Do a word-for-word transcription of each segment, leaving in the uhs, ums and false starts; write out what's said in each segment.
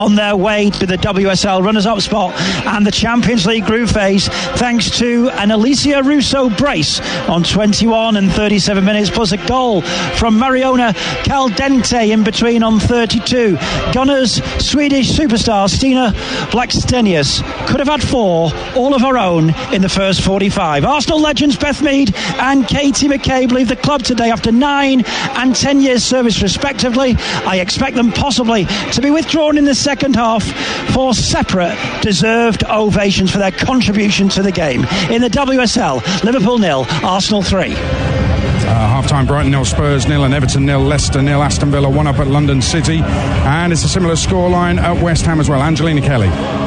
on their way to the W S L runners-up spot and the Champions League group phase, thanks to an Alicia Russo brace on twenty-one and thirty-seven minutes, plus a goal from Mariona Caldente in between on thirty-two. Gunners' Swedish superstar Stina Blackstenius could have had four, all of her own, in the first forty-five. Arsenal legends Beth Mead and Katie McCabe leave the club today after nine and ten years service respectively. I expect them possibly to be withdrawn in the second second half for separate deserved ovations for their contribution to the game. In the W S L, Liverpool nil, Arsenal three. Uh, half-time, Brighton nil, Spurs nil, and Everton nil, Leicester nil, Aston Villa one up at London City, and it's a similar scoreline at West Ham as well. Angelina Kelly.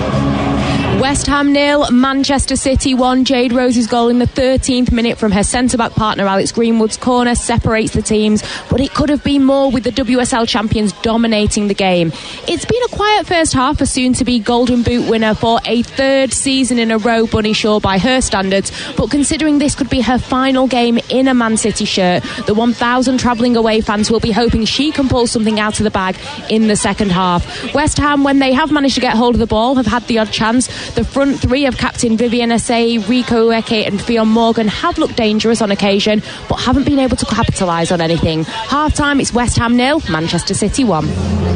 West Ham nil, Manchester City one. Jade Rose's goal in the thirteenth minute from her centre-back partner Alex Greenwood's corner separates the teams, but it could have been more with the W S L champions dominating the game. It's been a quiet first half for soon-to-be Golden Boot winner for a third season in a row, Bunny Shaw, by her standards, but considering this could be her final game in a Man City shirt, the one thousand travelling away fans will be hoping she can pull something out of the bag in the second half. West Ham, when they have managed to get hold of the ball, have had the odd chance. The front three of captain Vivian Asay, Rico Ueke and Fionn Morgan have looked dangerous on occasion, but haven't been able to capitalise on anything. Half-time, it's West Ham nil, Manchester City one.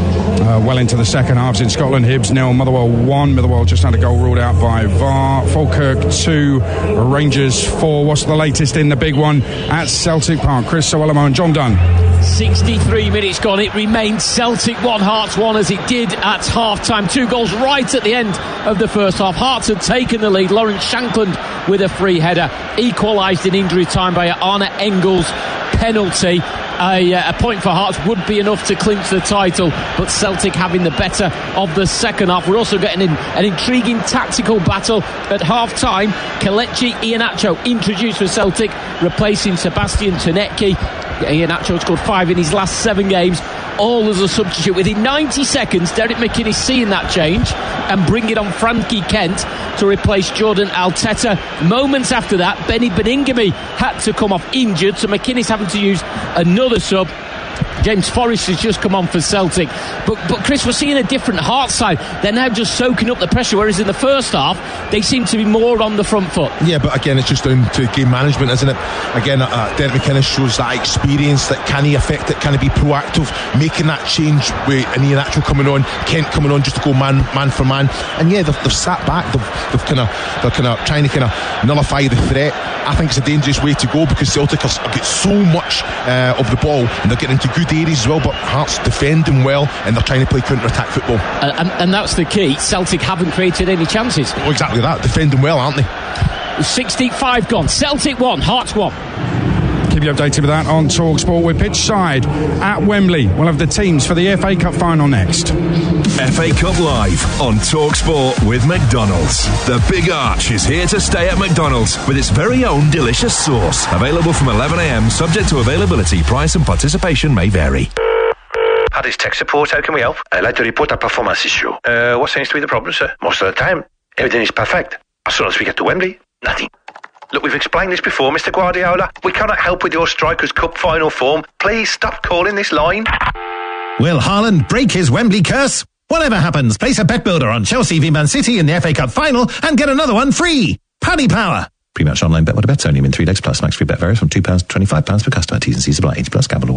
Uh, well into the second halves in Scotland, Hibs nil, Motherwell one. Motherwell just had a goal ruled out by V A R. Falkirk two, Rangers four. What's the latest in the big one at Celtic Park? Chris Sowelamo and John Dunn. sixty-three minutes gone. It remains Celtic one, Hearts one, as it did at half-time. Two goals right at the end of the first half. Hearts had taken the lead. Lawrence Shankland with a free header. Equalised in injury time by Arne Engels penalty. A, uh, a point for Hearts would be enough to clinch the title, but Celtic having the better of the second half. We're also getting in an intriguing tactical battle at half-time. Kelechi Iheanacho introduced for Celtic, replacing Sebastian Tonetki. Iheanacho scored five in his last seven games, all as a substitute. Within ninety seconds, Derek McInnes seeing that change and bringing on Frankie Kent to replace Jordan Alteta. Moments after that, Benny Beningame had to come off injured, so McInnes having to use another sub. James Forrest has just come on for Celtic. But, but Chris, we're seeing a different Hearts side. They're now just soaking up the pressure, whereas in the first half, they seem to be more on the front foot. Yeah, but again, it's just down to game management, isn't it? Again, uh, Derek McInnes shows that experience, that can he affect it, can he be proactive, making that change with an Iheanacho coming on, Kent coming on just to go man man for man. And yeah, they've, they've sat back, they've, they've kind of, they're kind of trying to kind of nullify the threat. I think it's a dangerous way to go because Celtic have got so much uh, of the ball and they're getting into good areas as well, but Hearts defending well and they're trying to play counter-attack football. Uh, and, and that's the key. Celtic haven't created any chances. Oh, exactly that. Defending well, aren't they? sixty-five gone. Celtic one, Hearts one. Keep you updated with that on TalkSport. We're pitch side at Wembley. We'll have the teams for the F A Cup final next. F A Cup Live on TalkSport with McDonald's. The Big Arch is here to stay at McDonald's with its very own delicious sauce. Available from eleven a.m, subject to availability. Price and participation may vary. Hardy's Tech Support, how can we help? I'd like to report a performance issue. Uh, what seems to be the problem, sir? Most of the time, everything is perfect. As soon as we get to Wembley, nothing. Look, we've explained this before, Mister Guardiola. We cannot help with your Strikers' Cup final form. Please stop calling this line. Will Haaland break his Wembley curse? Whatever happens, place a bet builder on Chelsea v Man City in the F A Cup final and get another one free. Paddy Power. Pre-match online bet what a bet's only in three legs plus max free bet varies from two pounds to twenty-five pounds per customer. T's and C's apply. eighty plus gamble.